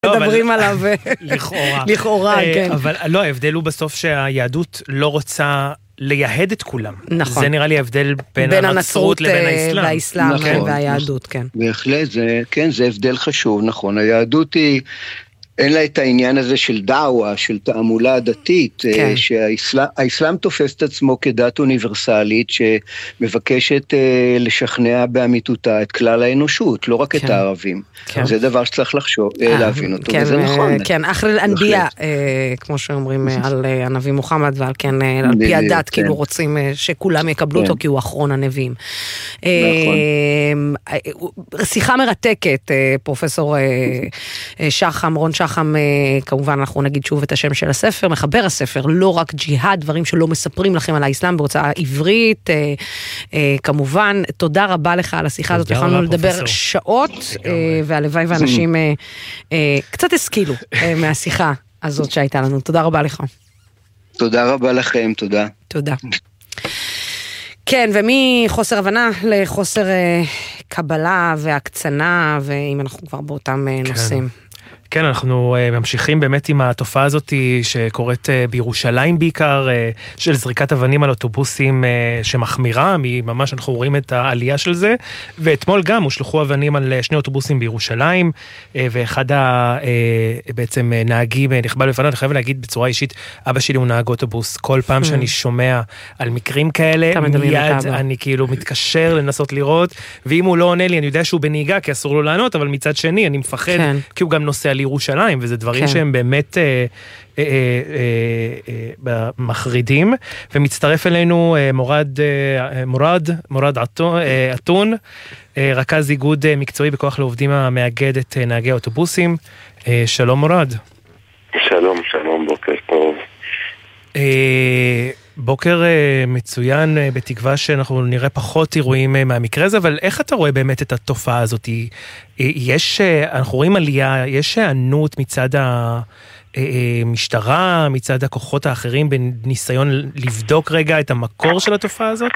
מדברים עליו לכאורה. לכאורה, כן. אבל לא, ההבדל הוא בסוף שהיהדות לא רוצה לייהד את כולם. נכון. זה נראה לי הבדל בין הנצרות לבין האסלאם. והאסלאם והיהדות, כן. בהחלט, כן, זה הבדל חשוב, נכון. היהדות היא, אין לה את העניין הזה של דעווה, של תעמולה דתית, שהאסלאם תופס את עצמו כדת אוניברסלית, שמבקשת לשכנע באמיתותה את כלל האנושות, לא רק את הערבים. זה דבר שצריך להבין אותו, וזה נכון. כן, אחרי אנבייה, כמו שאומרים על הנביא מוחמד, ועל כן, על פי הדת, כאילו רוצים שכולם יקבלו אותו, כי הוא אחרון הנביאים. שיחה מרתקת, פרופסור שחם, רון שחם, כמובן אנחנו נגיד שוב את השם של הספר, מחבר הספר, לא רק ג'יהאד, דברים שלא מספרים לכם על האסלאם בהוצאה עברית, כמובן, תודה רבה לך על השיחה הזאת, יכולנו לדבר שעות, והלוואי ואנשים קצת השכילו מהשיחה הזאת שהייתה לנו, תודה רבה לך. תודה רבה לכם, תודה. תודה. כן, ומחוסר הבנה לחוסר קבלה והקצנה, ואם אנחנו כבר באותם נושאים. כן, אנחנו ממשיכים באמת עם התופעה הזאת שקורית בירושלים בעיקר, של זריקת אבנים על אוטובוסים שמחמירה, ממש אנחנו רואים את העלייה של זה, ואתמול גם הושלחו אבנים על שני אוטובוסים בירושלים, ואחד בעצם נהגים נכבל בפניו, אני חייב להגיד בצורה אישית, אבא שלי הוא נהג אוטובוס, כל פעם שאני שומע על מקרים כאלה, מיד אני כאילו מתקשר לנסות לראות, ואם הוא לא עונה לי, אני יודע שהוא בנהיגה, כי אסור לו לענות, אבל מצד שני אני מפחד, כי הוא גם נוסע לירושלים, וזה דברים שהם באמת מחרידים, ומצטרף אלינו מורד עטון, רכז איגוד מקצועי בכוח לעובדים המאגד את נהגי האוטובוסים. שלום מורד. שלום, בוקר טוב. בוקר מצוין, בתקווה שאנחנו נראה פחות אירועים מהמקרה הזה, אבל איך אתה רואה באמת את התופעה הזאת? אנחנו רואים עלייה, יש הענות מצד המשטרה, מצד הכוחות האחרים, בניסיון לבדוק רגע את המקור של התופעה הזאת?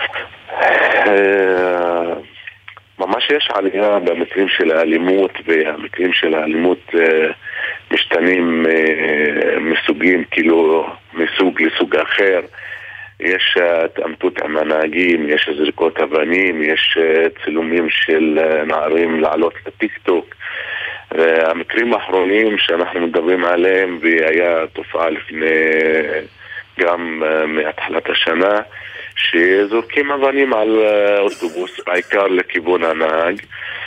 ממש יש עלייה במקרים של האלימות, והמקרים של האלימות משתנים מסוגים, כאילו מסוג לסוג אחר. יש התאמתות עם הנהגים, יש זריקות אבנים, יש צילומים של נערים לעלות לטיק-טוק. המקרים האחרונים שאנחנו מדברים עליהם, והיה תופעה לפני גם מהתחלת השנה, שזורקים אבנים על אוטובוס, בעיקר לכיוון הנהג.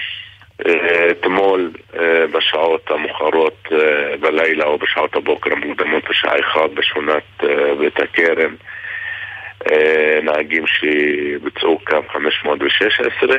אתמול בשעות המאוחרות בלילה או בשעות הבוקר המוקדמות בשעה 1 בשכונת בית הכרם, נהגים שביצעו קו 516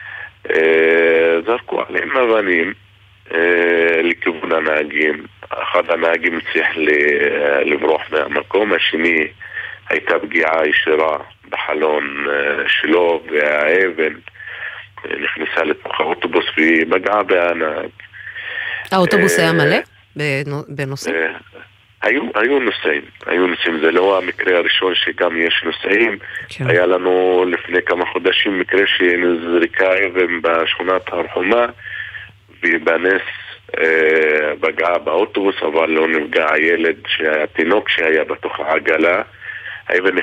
זרקו עליהם אבנים לכיוון הנהגים. אחד הנהגים הצליח לברוח מהמקום, השני הייתה פגיעה ישירה בחלון שלו, והאבן נכנסה לתוך האוטובוס ובגעה בהנהג. האוטובוס היה מלא בנוסעים? היו נוסעים, זה לא המקרה הראשון שגם יש נוסעים. היה לנו לפני כמה חודשים מקרה שנזרקה אבן בשכונת הר חומה, ובנס פגעה באוטובוס, אבל לא נפגע הילד, התינוק שהיה בתוך העגלה. האבן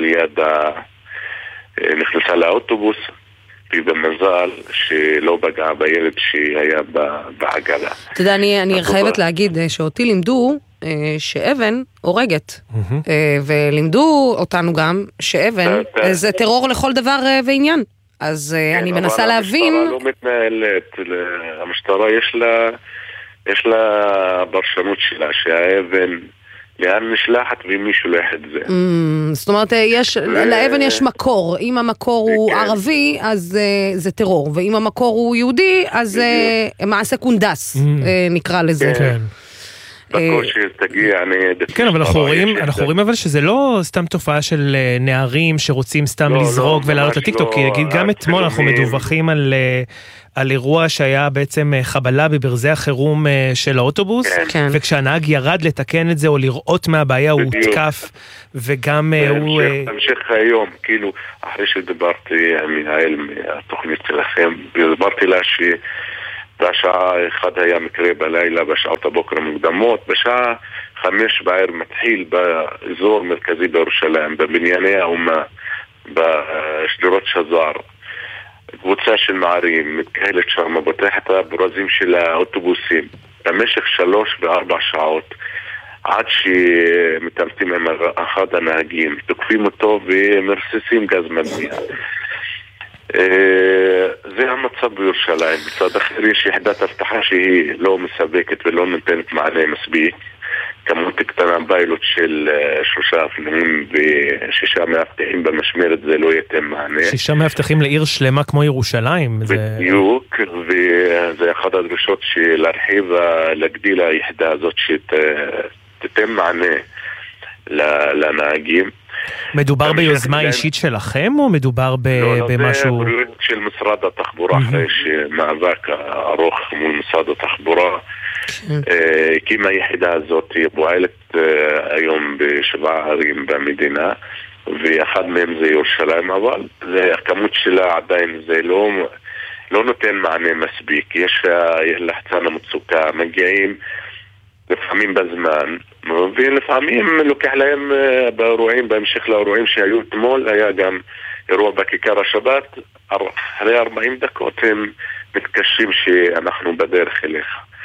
נכנסה לאוטובוס, ובמזל שלא פגעה בילד שהיה בעגלה. אתה יודע, אני חייבת להגיד שאותי לימדו שאבן הורגת, ולימדו אותנו גם שאבן זה טרור לכל דבר ועניין. אז אני מנסה להבין... המשטרה לא מתנהלת, המשטרה יש לה ברשנות שלה, שהאבן לאן נשלחת ומי שולח את זה. זאת אומרת, לאבן יש מקור. אם המקור הוא ערבי, אז זה טרור. ואם המקור הוא יהודי, אז מעשה קונדס, נקרא לזה. כן. בקושי תגיע, כן, אבל אנחנו רואים אבל שזה לא סתם תופעה של נערים שרוצים סתם לזרוק ולעלות לטיקטוק, כי נגיד גם אתמול אנחנו מדווחים על אירוע שהיה בעצם חבלה בברזי החירום של האוטובוס, וכשהנהג ירד לתקן את זה או לראות מהבעיה הוא הותקף, וגם הוא... תמשיך היום, כאילו, אחרי שדיברתי עם מנהל מהתוכנית שלכם, ודיברתי לה והשעה 1 היה מקרה בלילה, בשעות הבוקר המוקדמות, בשעה 5 בערב מתחיל באזור מרכזי בירושלים, בבנייני האומה, בשדרות שזר, קבוצה של נערים מתקהלת שם, פותחת את הברזים של האוטובוסים במשך 3 ו4 שעות, עד שמתאמצים עם אחד הנהגים, תוקפים אותו ומרססים גז מדמיע. זה המצב בירושלים. מצד אחר יש יחידת אבטחה שהיא לא מספקת ולא נותנת מענה מספיק. כמות קטנה, פיילוט של 3 אופנועים ו6 מאבטחים במשמרת, זה לא ייתן מענה. 6 מאבטחים לעיר שלמה כמו ירושלים. בדיוק, וזה אחת הדרישות להרחיב, להגדיל היחידה הזאת שתתן מענה לנהגים. מדובר ביוזמה אישית שלכם או מדובר במשהו? לא, זה של משרד התחבורה, אחרי שמאבק ארוך מול משרד התחבורה. הקימה היחידה הזאת, היא פועלת היום ב7 ערים במדינה, ואחד מהם זה ירושלים, אבל הכמות שלה עדיין זה לא נותן מענה מספיק. יש לחצן המצוקה, מגיעים לפעמים בזמן, ולפעמים לוקח להם באירועים, בהמשך לאירועים שהיו אתמול, היה גם אירוע בכיכר השבת, אחרי 40 דקות הם מתקשרים שאנחנו בדרך אליך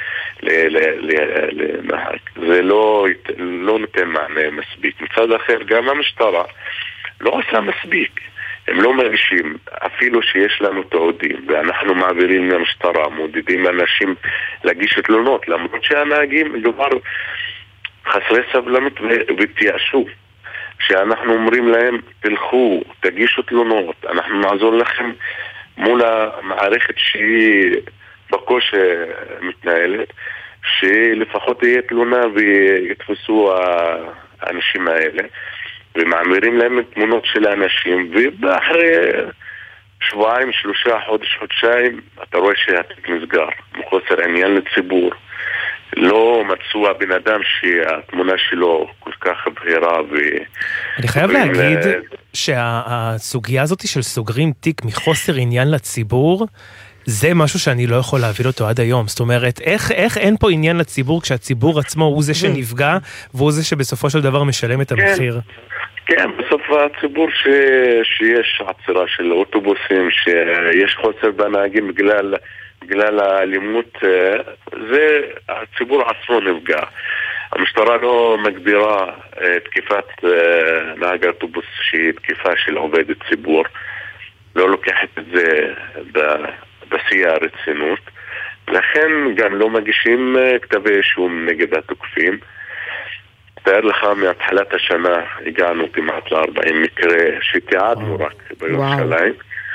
לנהג. זה לא נותן מענה מספיק. מצד אחר, גם המשטרה לא עושה מספיק. הם לא מרגישים, אפילו שיש לנו תעודים, ואנחנו מעבירים למשטרה, מודדים אנשים להגיש תלונות, למרות שהנהגים כבר חסרי סבלנות ותייאשו. שאנחנו אומרים להם, תלכו, תגישו תלונות, אנחנו נעזור לכם מול המערכת שהיא בקושי מתנהלת, שלפחות תהיה תלונה ויתפסו האנשים האלה, ומעבירים להם תמונות של האנשים, ואחרי 2, 3, חודשיים, אתה רואה שהתיק נסגר, מחוסר עניין לציבור. לא מצאו הבן אדם שהתמונה שלו כל כך בהירה. אני חייב להגיד שהסוגיה הזאת של סוגרים תיק מחוסר עניין לציבור, זה משהו שאני לא יכול להבין אותו עד היום. זאת אומרת, איך אין פה עניין לציבור כשהציבור עצמו הוא זה שנפגע, והוא זה שבסופו של דבר משלם את המחיר? כן, בסוף הציבור שיש עצירה של אוטובוסים, שיש חוסר בנהגים בגלל האלימות, זה הציבור עצמו נפגע. המשטרה לא מגדירה תקיפת נהג אוטובוס שהיא תקיפה של עובדת ציבור, לא לוקחת את זה בשיא הרצינות, לכן גם לא מגישים כתבי אישום נגד התוקפים. תאר לך, מהתחלת השנה הגענו כמעט ל40 מקרה שתיעדנו רק בירושלים,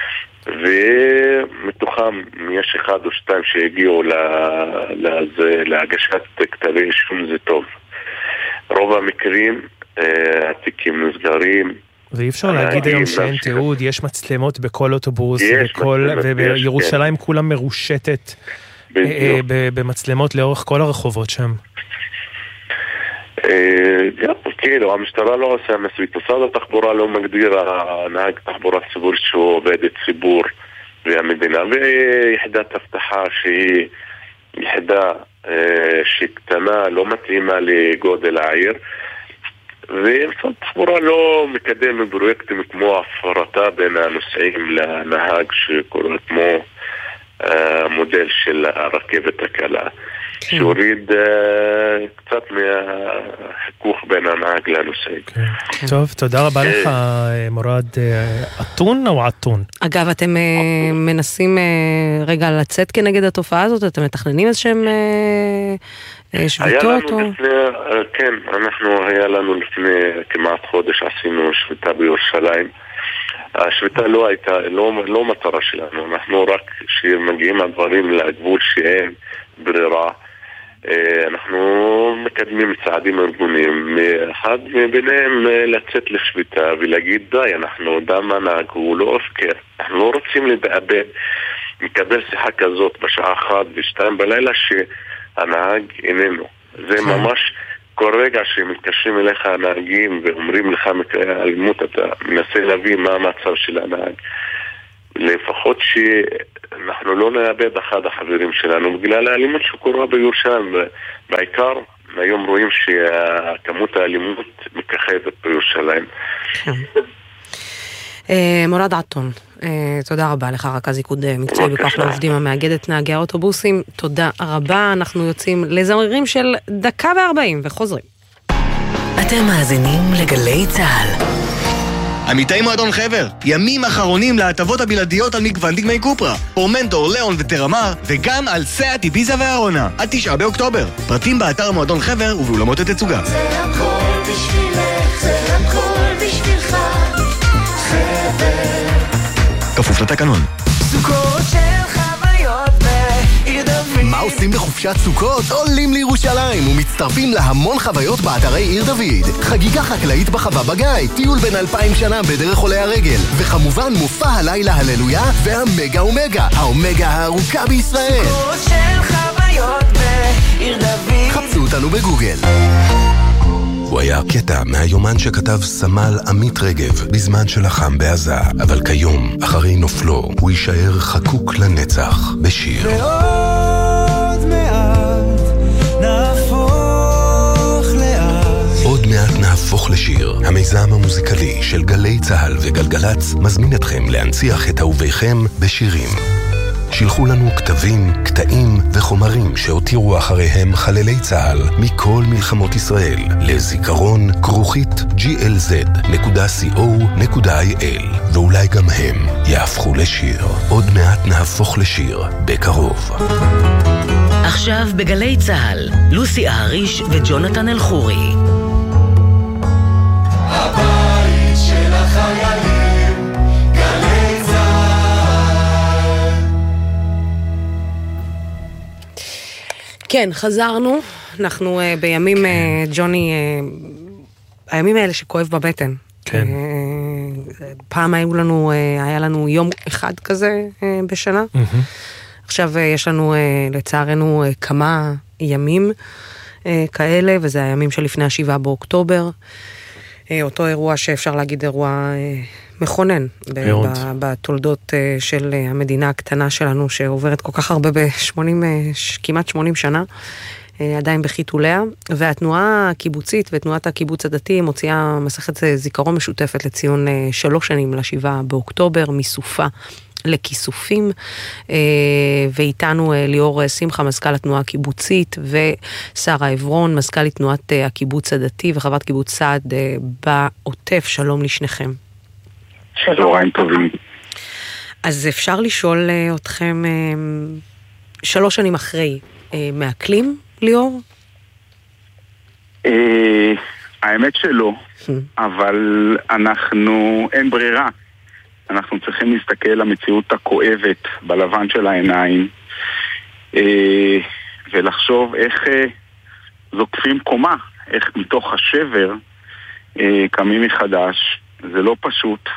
ומתוכם יש 1 או 2 שהגיעו להגשת כתבי אישום, זה טוב. רוב המקרים התיקים נסגרים. ואי אפשר להגיד היום שאין תיעוד, יש מצלמות בכל אוטובוס, ובירושלים כולם מרושתת במצלמות לאורך כל הרחובות שם. כאילו, המשטרה לא עושה מספיק. משרד התחבורה לא מגדיר הנהג תחבורה ציבורית שהוא עובד ציבור והמדינה, ויחידת אבטחה שהיא יחידה שקטנה, לא מתאימה לגודל העיר, ומשרד התחבורה לא מקדם פרויקטים כמו הפרטה בין הנוסעים לנהג, שקורה כמו מודל של הרכבת הקלה, שהוריד קצת מהחיכוך בין הנהג לנוסעים. טוב, תודה רבה לך, מורד. עטון או עטון? אגב, אתם מנסים רגע לצאת כנגד התופעה הזאת? אתם מתכננים איזשהם שביתות? כן, היה לנו לפני כמעט חודש, עשינו שביתה בירושלים. השביתה לא הייתה, לא מטרה שלנו, אנחנו רק שמגיעים הדברים לגבול שאין ברירה, אנחנו מקדמים צעדים ארגוניים, אחד מביניהם לצאת לשביתה ולהגיד די, אנחנו יודעים מה נהג, הוא לא אופקר, אנחנו לא רוצים להתאבד, מקבל שיחה כזאת בשעה 1 ו2 בלילה שהנהג איננו. זה ממש כל רגע שמתקשרים אליך הנהגים ואומרים לך מקרה אלימות, אתה מנסה להבין מה המצב של הנהג. לפחות אנחנו לא נאבד אחד החברים שלנו בגלל האלימות שקורה בירושלים. בעיקר היום רואים שכמות האלימות מכחדת בירושלים. מורד עטון, תודה רבה לך, רכז איגוד מקצועי בכוח לעובדים המאגדת נהגי האוטובוסים, תודה רבה. אנחנו יוצאים לזמרים של 1:40 וחוזרים. אתם מאזינים לגלי צהל. עמיתי מועדון חבר, ימים אחרונים להטבות הבלעדיות על מגוון דגמי קופרה, פורמנטור, ליאון וטרמר, וגם על סאט, איביזה והרונה, עד 9 באוקטובר. פרטים באתר מועדון חבר ובאולמות התצוגה. זה הכל בשבילך, זה הכל בשבילך, חבר. כפוף לתקנון. סוכות של חוויות בעיר דוד. מה עושים בחופשת סוכות? עולים לירושלים ומצטרפים להמון חוויות באתרי עיר דוד. חגיגה חקלאית בחווה בגיא, טיול בין 2000 שנה בדרך עולי הרגל, וכמובן מופע הלילה הללויה והמגה אומגה, האומגה הארוכה בישראל. סוכות של חוויות בעיר דוד. חפשו אותנו בגוגל. הוא היה קטע מהיומן שכתב סמל עמית רגב בזמן שלחם בעזה, אבל כיום, אחרי נופלו, הוא יישאר חקוק לנצח בשיר. ועוד מעט נהפוך לאט. עוד מעט נהפוך לשיר. המיזם המוזיקלי של גלי צהל וגלגלץ מזמין אתכם להנציח את אהוביכם בשירים. שילחו לנו כתבים, קטעים וחומרים שהותירו אחריהם חללי צהל מכל מלחמות ישראל לזיכרון glz.co.il, ואולי גם הם יהפכו לשיר. עוד מעט נהפוך לשיר בקרוב. עכשיו בגלי צהל, לוסי אהריש וג'ונתן אלחורי. הבית של החיילים, גלי צהל. כן, חזרנו, אנחנו בימים, ג'וני, הימים האלה שכואב בבטן. כן. פעם היה לנו יום אחד כזה בשנה. עכשיו יש לנו לצערנו כמה ימים כאלה, וזה הימים שלפני 7 באוקטובר. אותו אירוע שאפשר להגיד אירוע מכונן בתולדות של המדינה הקטנה שלנו, שעוברת כל כך הרבה כמעט 80 שנה, עדיין בחיתוליה, והתנועה הקיבוצית ותנועת הקיבוץ הדתי מוציאה מסכת זיכרון משותפת לציון 3 שנים ל7 באוקטובר, מסופה לכיסופים, ואיתנו ליאור שמחה, מזכ"ל התנועה הקיבוצית, ושרה עברון, מזכ"לית תנועת הקיבוץ הדתי וחברת קיבוץ סעד בעוטף. שלום לשניכם. שלום טובים. אז אפשר לשאול אתכם 3 שנים אחרי, מאקלים, ליאור? האמת שלא, אבל אין ברירה. אנחנו צריכים להסתכל למציאות הכואבת בלבן של העיניים, ולחשוב איך זוקפים קומה, איך מתוך השבר קמים מחדש. זה לא פשוט.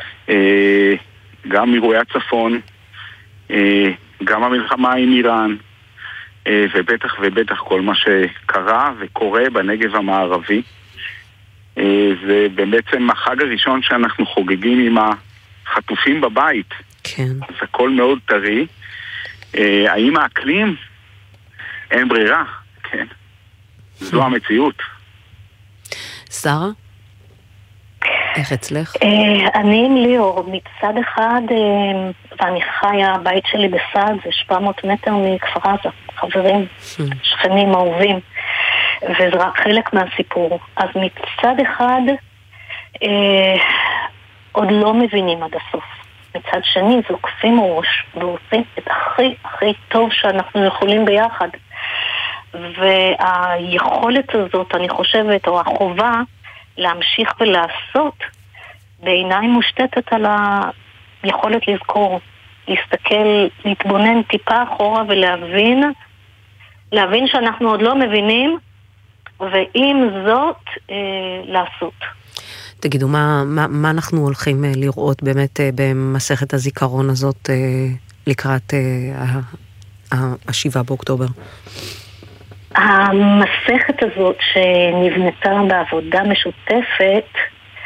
גם אירועי הצפון, גם המלחמה עם איראן, ובטח כל מה שקרה וקורה בנגב המערבי. זה בעצם החג הראשון שאנחנו חוגגים עם החטופים בבית. כן. זה הכל מאוד טרי. האם האקלים? אין ברירה, כן. זו המציאות. שרה? איך אצלך? אני עם ליאור, מצד אחד, ואני חיה, הבית שלי בסעד, זה 700 מטר מכפר עזה, חברים, שכנים אהובים, וזה רק חלק מהסיפור. אז מצד אחד, עוד לא מבינים עד הסוף. מצד שני, זוקפים ראש, ועושים את הכי טוב שאנחנו יכולים ביחד. והיכולת הזאת, אני חושבת, או החובה, להמשיך ולעשות, בעיניים מושתתת על היכולת לזכור, להסתכל, להתבונן טיפה אחורה להבין שאנחנו עוד לא מבינים, ועם זאת לעשות. תגידו, מה אנחנו הולכים לראות באמת במסכת הזיכרון הזאת לקראת 7 באוקטובר? המסכת הזאת שנבנתה בעבודה משותפת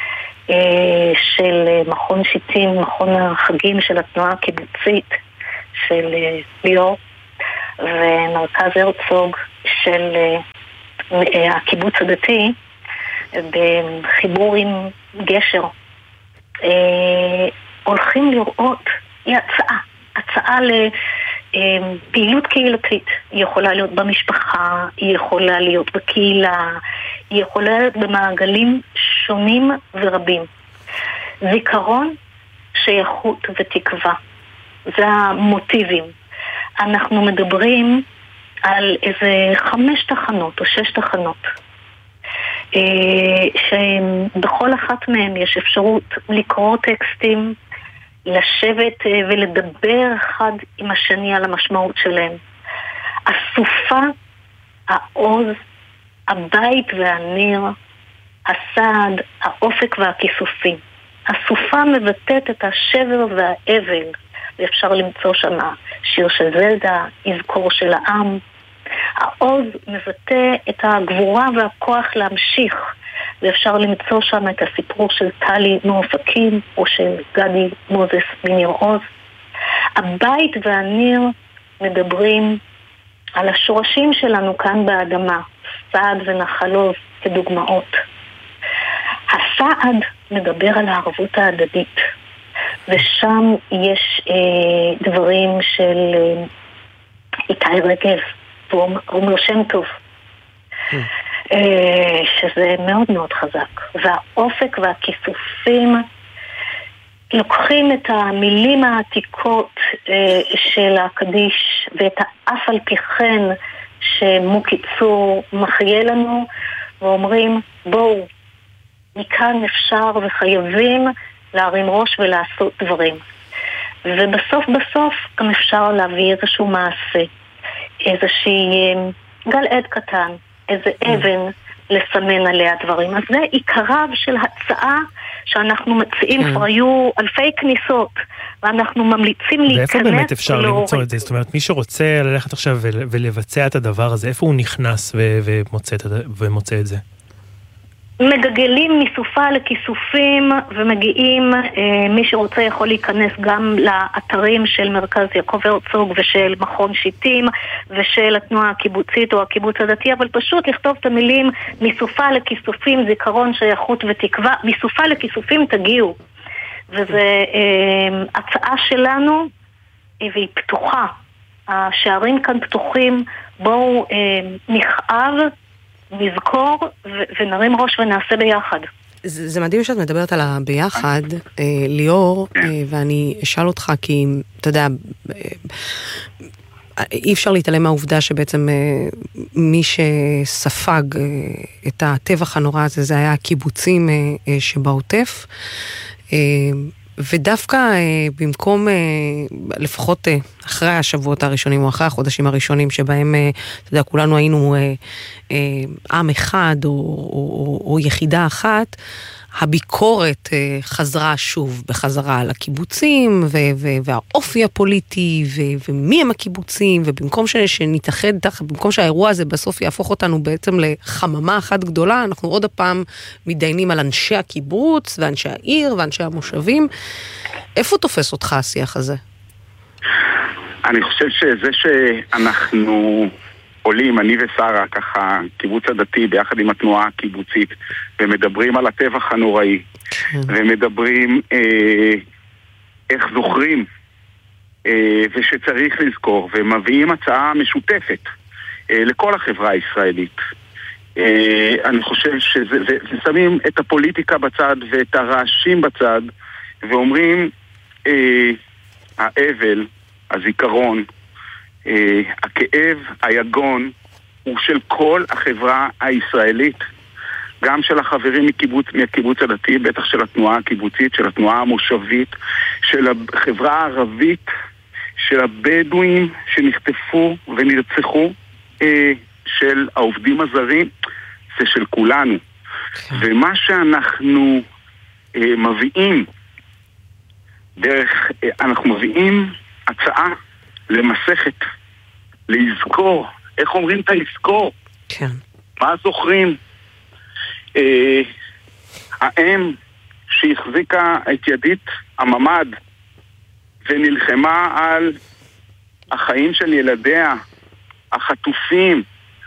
של מכון שיטים, מכון החגים של התנועה הקיבוצית, של ליאור, ומרכז הרצוג של הקיבוץ הדתי, בחיבור עם גשר. הולכים לראות, היא הצעה לפעילות קהילתית. היא יכולה להיות במשפחה, היא יכולה להיות בקהילה, היא יכולה להיות במעגלים שונים ורבים. זיכרון, שייכות ותקווה. זה המוטיבים. אנחנו מדברים על איזה 5 תחנות או 6 תחנות. שבכל אחת מהן יש אפשרות לקרוא טקסטים, לשבת ולדבר אחד עם השני על המשמעות שלהם. הסופה, העוז, הבית והניר, הסעד, האופק והכיסופים. הסופה מבטאת את השבר והאבל, ואפשר למצוא שם שיר של זלדה, אזכור של העם. העוז מבטא את הגבורה והכוח להמשיך, ואפשר למצוא שם את הסיפור של טלי מאופקים או של גדי מוזס מניר עוז. הבית והניר מדברים על השורשים שלנו כאן באדמה, סעד ונחלוז כדוגמאות. הסעד מדבר על הערבות ההדדית, ושם יש דברים של איתי רגב ועומר שם טוב, שזה מאוד מאוד חזק. והאופק והכיסופים לוקחים את המילים העתיקות של הקדיש ואת האף על פי כן שמוקי צור מחיה לנו, ואומרים בואו, מכאן אפשר וחייבים להרים ראש ולעשות דברים. ובסוף גם אפשר להביא איזשהו מעשה, איזושהי גל עד קטן, איזה אבן לסמן עליה דברים. אז זה עיקריו של הצעה שאנחנו מציעים, כבר היו אלפי כניסות, ואנחנו ממליצים להיכנס. ואיפה באמת אפשר למצוא את זה? זאת אומרת, מי שרוצה ללכת עכשיו ולבצע את הדבר הזה, איפה הוא נכנס ומוצא את זה? מגגלים מסופה לכיסופים ומגיעים, מי שרוצה יכול להיכנס גם לאתרים של מרכז יעקב הרצוג ושל מכון שיטים ושל התנועה הקיבוצית או הקיבוץ הדתי, אבל פשוט לכתוב את המילים מסופה לכיסופים, זיכרון, שייכות ותקווה. מסופה לכיסופים תגיעו, וזה הצעה שלנו והיא פתוחה, השערים כאן פתוחים. בואו נכאב, נזכור ונרים ראש ונעשה ביחד. זה מדהים שאת מדברת על הביחד, ליאור, ואני אשאל אותך כי, אתה יודע, אי אפשר להתעלם מהעובדה שבעצם מי שספג את הטבח הנורא הזה, זה היה הקיבוצים שבעוטף, ודווקא במקום, לפחות אחרי השבועות הראשונים או אחרי החודשים הראשונים שבהם, אתה יודע, כולנו היינו עם אחד או יחידה אחת, הביקורת חזרה שוב בחזרה על הקיבוצים והאופי הפוליטי ומי הם הקיבוצים, ובמקום שנתאחד, במקום שהאירוע הזה בסוף יהפוך אותנו בעצם לחממה אחת גדולה, אנחנו עוד הפעם מתדיינים על אנשי הקיבוץ ואנשי העיר ואנשי המושבים. איפה תופס אותך השיח הזה? אני חושב שזה שאנחנו עולים, אני ושרה, ככה, קיבוץ הדתי ביחד עם התנועה הקיבוצית, ומדברים על הטבח הנוראי, ומדברים איך זוכרים, ושצריך לזכור, ומביאים הצעה משותפת לכל החברה הישראלית. אני חושב ששמים את הפוליטיקה בצד ואת הרעשים בצד, ואומרים האבל, הזיכרון, הכאב, היגון, הוא של כל החברה הישראלית, גם של החברים מהקיבוץ הדתי, בטח של התנועה הקיבוצית, של התנועה המושבית, של החברה הערבית, של הבדואים שנחטפו ונרצחו, של העובדים הזרים, זה של כולנו. ומה שאנחנו מביאים אנחנו מביאים הצעה למסכת, לזכור. איך אומרים את לזכור? כן. מה זוכרים? האם שהחזיקה את ידית הממד ונלחמה על החיים של ילדיה, החטופים,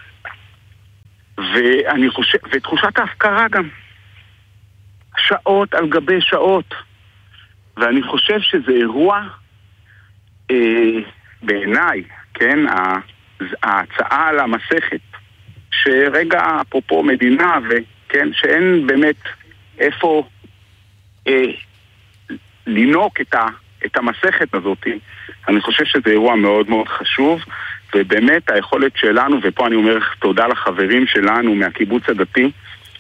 ואני חושב, ותחושת ההפקרה גם. שעות על גבי שעות. ואני חושב שזה אירוע, בעיניי, כן, ההצעה על המסכת, שרגע, אפרופו מדינה, וכן, שאין באמת איפה לנוק את המסכת הזאת, אני חושב שזה אירוע מאוד מאוד חשוב, ובאמת היכולת שלנו, ופה אני אומר תודה לחברים שלנו מהקיבוץ הדתי,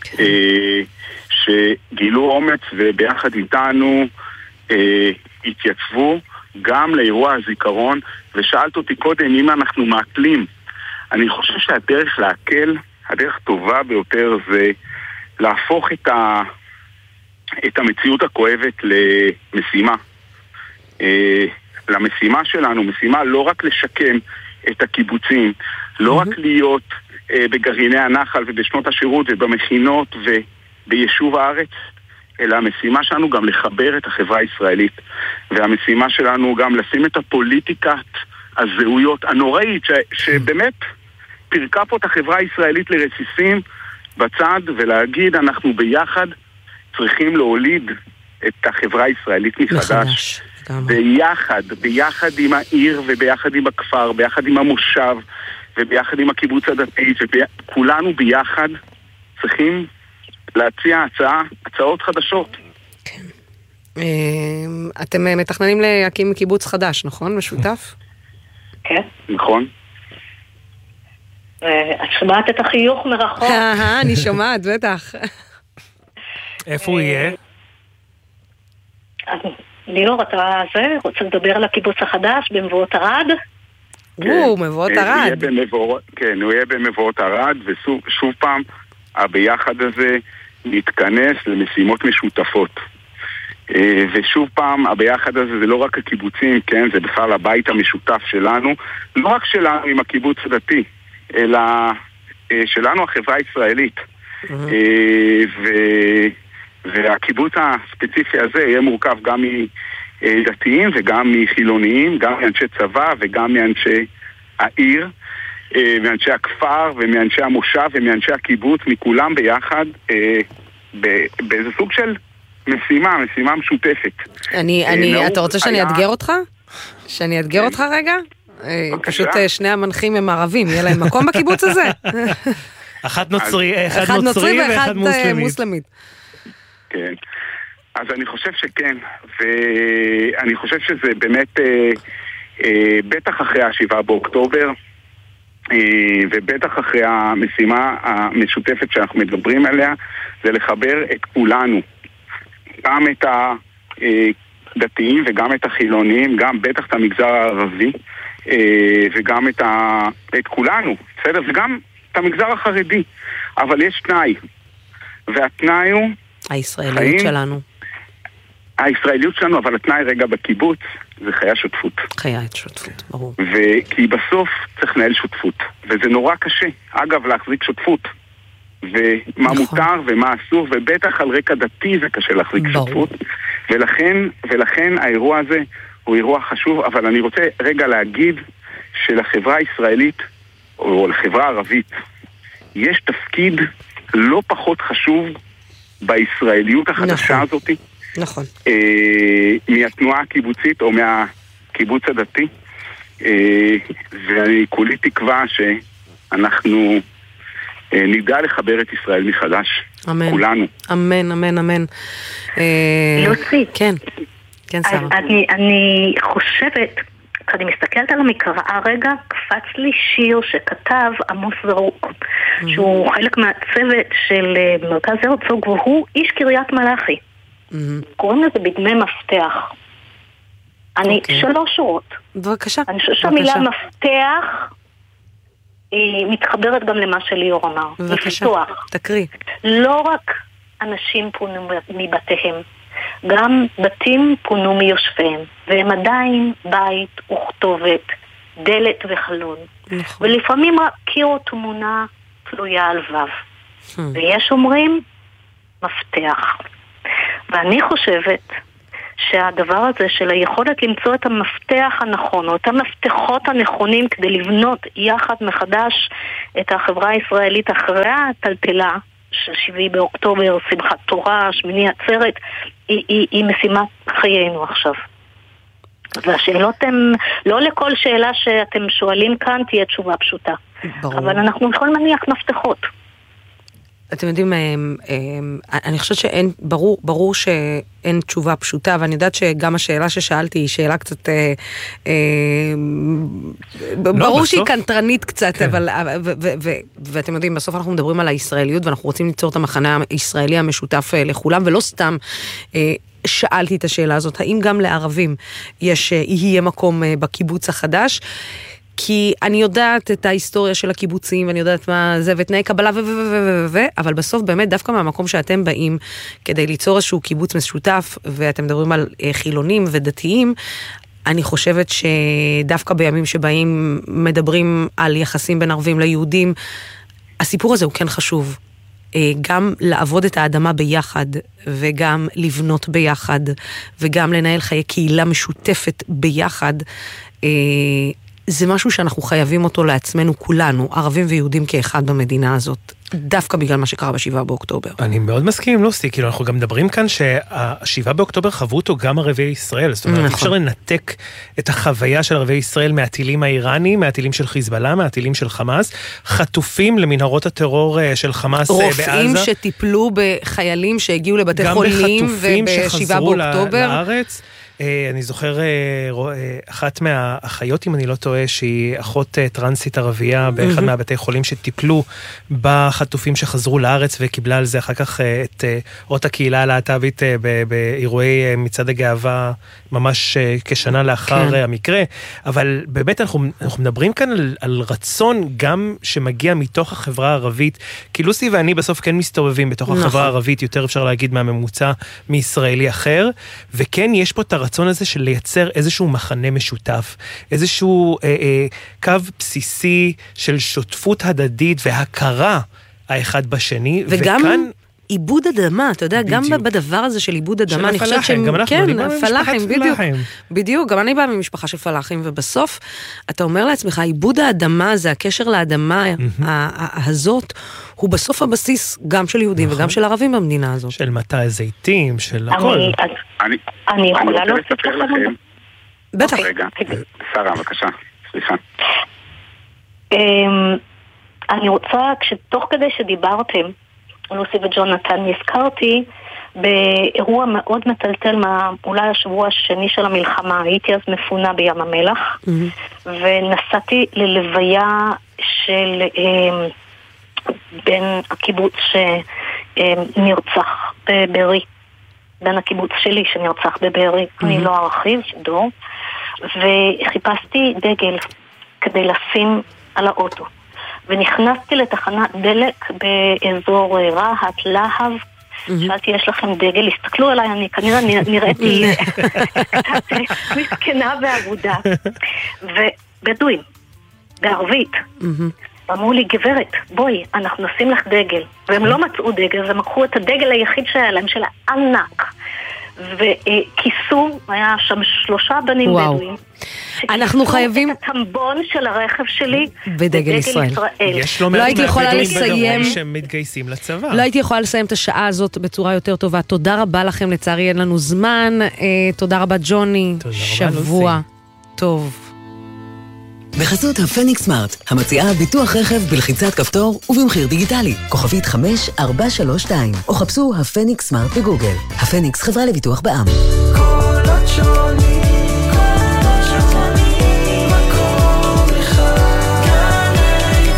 שגילו אומץ וביחד איתנו התייצבו גם לאירוע הזיכרון, ושאלת אותי קודם אם אנחנו מעכלים. אני חושב שהדרך להקל, הדרך טובה ביותר זה להפוך את המציאות הכואבת למשימה. למשימה שלנו, משימה לא רק לשקם את הקיבוצים, לא רק להיות בגרעיני הנחל ובשנות השירות ובמכינות וביישוב הארץ, אלא המשימה שלנו גם לחבר את החברה הישראלית, והמשימה שלנו גם לשים את הפוליטיקת הזהויות הנוראית שבאמת פרקה פה את החברה הישראלית לרסיסים בצד, ולהגיד אנחנו ביחד צריכים להוליד את החברה הישראלית מחדש. ביחד עם העיר וביחד עם הכפר, ביחד עם המושב וביחד עם הקיבוץ הדתי, וכולנו ביחד צריכים להציע הצעות חדשות. כן. אתם מתכננים להקים קיבוץ חדש, נכון? משותף? כן. נכון. את שומעת את החיוך מרחוק? אני שומעת, בטח. איפה הוא יהיה? ליאור, אתה רוצה לדבר על הקיבוץ החדש במבואות ערד? מבואות ערד. כן, הוא יהיה במבואות ערד, ושוב פעם, הביחד הזה מתכנס למשימות משותפות. ושוב פעם, הביחד הזה זה לא רק הקיבוצים, כן, זה בכלל הבית המשותף שלנו, לא רק שלנו עם הקיבוץ הדתי, אלא שלנו החברה הישראלית. והקיבוץ הספציפי הזה יהיה מורכב גם מדתיים וגם מחילוניים, גם מאנשי צבא וגם מאנשי העיר, מאנשי הכפר ומאנשי המושב ומאנשי הקיבוץ, מכולם ביחד, באיזה סוג של משימה משותפת. אתה רוצה שאני אתגר אותך? שאני אתגר אותך רגע? פשוט שני המנחים הם ערבים, יהיה להם מקום בקיבוץ הזה? אחד נוצרי ואחד מוסלמית. כן, אז אני חושב שכן, ואני חושב שזה באמת, בטח אחרי 7 באוקטובר, ובטח אחרי המשימה המשותפת שאנחנו מדברים עליה, זה לחבר את כולנו, גם את הדתיים וגם את החילוניים, גם בטח את המגזר הערבי, וגם את כולנו, בסדר? וגם את המגזר החרדי, אבל יש תנאי, והתנאי הוא הישראליות שלנו. הישראליות שלנו, אבל התנאי רגע בקיבוץ זה חיי שותפות. חיי שותפות, ברור. כי בסוף צריך לנהל שותפות, וזה נורא קשה. אגב, להחזיק שותפות, ומה מותר ומה אסור, ובטח על רקע דתי זה קשה להחזיק שותפות, ולכן האירוע הזה הוא אירוע חשוב, אבל אני רוצה רגע להגיד שלחברה הישראלית, או לחברה הערבית, יש תפקיד לא פחות חשוב בישראליות החדשה הזאת. נכון. מהתנועה הקיבוצית או מהקיבוץ הדתי. ואני כולי תקווה שאנחנו נדע לחבר את ישראל מחדש. אמן. כולנו. אמן, אמן, אמן. לוצי. כן. כן, שרה. אני חושבת, כשאני מסתכלת על המקראה רגע, קפץ לי שיר שכתב עמוס זרוק, שהוא חלק מהצוות של מרכז הרצוג, והוא איש קריית מלאכי. קוראים לזה בדמי מפתח. אני 3 שורות. בבקשה. אני חושבת שהמילה מפתח היא מתחברת גם למה שליאור אמר. בבקשה, תקריא. לא רק אנשים פונו מבתיהם, גם בתים פונו מיושביהם, והם עדיין בית וכתובת, דלת וחלון. נכון. ולפעמים רק קיר או תמונה תלויה על ויש אומרים מפתח. ואני חושבת שהדבר הזה של היכולת למצוא את המפתח הנכון, או את המפתחות הנכונים כדי לבנות יחד מחדש את החברה הישראלית אחרי הטלטלה של 7 באוקטובר, שמחת תורה, שמיני עצרת, היא משימת חיינו עכשיו. והשאלות הן, לא לכל שאלה שאתם שואלים כאן תהיה תשובה פשוטה. ברור. אבל אנחנו יכולים להניח מפתחות. אתם יודעים, אני חושבת שאין, ברור שאין תשובה פשוטה, ואני יודעת שגם השאלה ששאלתי היא שאלה קצת, ברור שהיא קנטרנית קצת, אבל, ואתם יודעים, בסוף אנחנו מדברים על הישראליות, ואנחנו רוצים ליצור את המחנה הישראלי המשותף לכולם, ולא סתם שאלתי את השאלה הזאת, האם גם לערבים יהיה מקום בקיבוץ החדש? כי אני יודעת את ההיסטוריה של הקיבוצים, ואני יודעת מה זה, ותנאי קבלה אבל בסוף באמת דווקא מהמקום שאתם באים, כדי ליצור איזשהו קיבוץ משותף, ואתם מדברים על חילונים ודתיים, אני חושבת שדווקא בימים שבאים מדברים על יחסים בין ערבים ליהודים, הסיפור הזה הוא כן חשוב. גם לעבוד את האדמה ביחד, וגם לבנות ביחד, וגם לנהל חיי קהילה משותפת ביחד, זה משהו שאנחנו חייבים אותו לעצמנו כולנו, ערבים ויהודים כאחד במדינה הזאת, דווקא בגלל מה שקרה ב7 באוקטובר. אני מאוד מסכים עם לוסי, כאילו אנחנו גם מדברים כאן שה7 באוקטובר חוו אותו גם ערבי ישראל, זאת אומרת, אפשר לנתק את החוויה של ערבי ישראל מהטילים האיראנים, מהטילים של חיזבאללה, מהטילים של חמאס, חטופים למנהרות הטרור של חמאס בעזה. רופאים שטיפלו בחיילים שהגיעו לבתי חולים וב7 באוקטובר. אני זוכר אחת מהאחיות, אם אני לא טועה, שהיא אחות טרנסית ערבייה באחד מהבתי חולים שטיפלו בחטופים שחזרו לארץ, וקיבלה על זה אחר כך את אות הקהילה הלהט"בית באירועי מצעד הגאווה, ממש כשנה לאחר המקרה. אבל באמת אנחנו מדברים כאן על רצון גם שמגיע מתוך החברה הערבית, כי לוסי ואני בסוף כן מסתובבים בתוך החברה הערבית, יותר אפשר להגיד מהממוצע מישראלי אחר, וכן יש פה את הרצון הזה של לייצר איזשהו מחנה משותף, איזשהו קו בסיסי של שותפות הדדית והכרה האחד בשני, וגם עיבוד אדמה, אתה יודע, גם בדבר הזה של עיבוד אדמה, אני חושבת שהם, גם אנחנו באים ממשפחת פלאחים. בדיוק, גם אני באה ממשפחה של פלאחים, ובסוף אתה אומר לעצמך, עיבוד האדמה הזה, הקשר לאדמה הזאת, הוא בסוף הבסיס גם של יהודים וגם של ערבים במדינה הזאת. של מטע הזיתים, של הכל. אני יכולה להוסיף לכם? בטח. רגע, שרה, בבקשה, סליחה. אני רוצה, תוך כדי שדיברתם, לוסי וג'ונתן, נזכרתי באירוע מאוד מטלטל, אולי השבוע השני של המלחמה. הייתי אז מפונה בים המלח, ונסעתי ללוויה של בין הקיבוץ שנרצח בבארי, בין הקיבוץ שלי שנרצח בבארי, אני לא ארחיב, דור, וחיפשתי דגל כדי לשים על האוטו. ונכנסתי לתחנת דלק באזור רהט, להב, שאלתי, יש לכם דגל? הסתכלו עליי, אני כנראה נראיתי קצת מסכנה ועבודה. ובדואים, בערבית, אמרו לי, גברת, בואי, אנחנו נשים לך דגל. והם לא מצאו דגל, אז הם לקחו את הדגל היחיד שהיה להם, של הענק. וכיסו, היה שם 3 בנים בדואים. אנחנו חייבים את הטמבון של הרכב שלי בדגל ישראל. יש לא מעט מהבדואים בדרום שמתגייסים לצבא. לא הייתי יכולה לסיים את השעה הזאת בצורה יותר טובה. תודה רבה לכם, לצערי אין לנו זמן. תודה רבה ג'וני. שבוע טוב. בחסות הפניקס סמארט, המציעה ביטוח רכב בלחיצת כפתור ובמחיר דיגיטלי, כוכבית 5432, או חפשו הפניקס סמארט בגוגל. הפניקס, חברה לביטוח בע"מ. קולות שונים, מקום אחד, גלי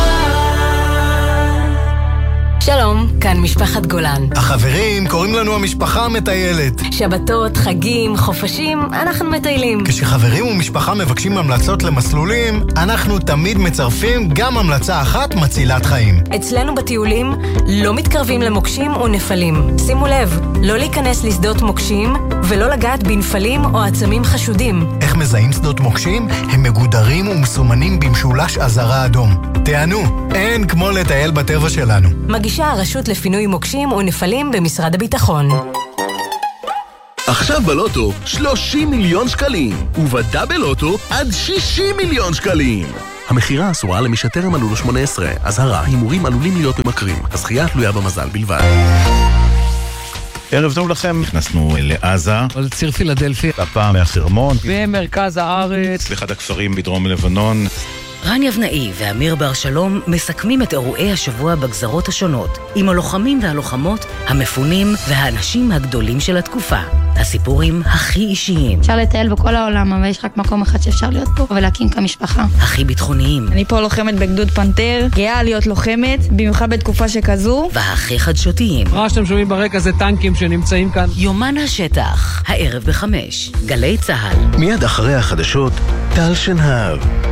צהל. שלום, כאן משפחת גולן. החברים קוראים לנו המשפחה המטיילת. שבתות, חגים, חופשים, אנחנו מטיילים. כשחברים ומשפחה מבקשים המלצות למסלולים, אנחנו תמיד מצרפים גם המלצה אחת מצילת חיים. אצלנו בטיולים לא מתקרבים למוקשים או נפלים. שימו לב, לא להיכנס לשדות מוקשים ולא לגעת בנפלים או עצמים חשודים. איך מזהים שדות מוקשים? הם מגודרים ומסומנים במשולש אזהרה אדום. תענו, אין כמו לטייל בטבע שלנו. מגישה הרשות לפינוי מוקשים ונפלים במשרד הביטחון. עכשיו בלוטו 30 מיליון שקלים, ובדאבל לוטו עד 60 מיליון שקלים. המחירה אסורה למי שטרם מלאו לו 18. אזהרה, הימורים עלולים להיות ממכרים. הזכייה תלויה במזל בלבד. ערב טוב לכם, נכנסנו לעזה, על ציר פילדלפי, הפעם מהחרמון, במרכז הארץ, באחד הכפרים בדרום לבנון. רן יבנאי ואמיר בר שלום מסכמים את אירועי השבוע בגזרות השונות, עם הלוחמים והלוחמות, המפונים והאנשים הגדולים של התקופה. הסיפורים הכי אישיים. אפשר לטייל בכל העולם, אבל יש רק מקום אחד שאפשר להיות פה ולהקים כמשפחה. הכי ביטחוניים. אני פה לוחמת בגדוד פנתר, גאה להיות לוחמת, במיוחד בתקופה שכזו. והכי חדשותיים. מה שאתם שומעים ברקע זה טנקים שנמצאים כאן. יומן השטח, הערב ב5, גלי צהל. מיד אחרי החדשות, טל שנהב.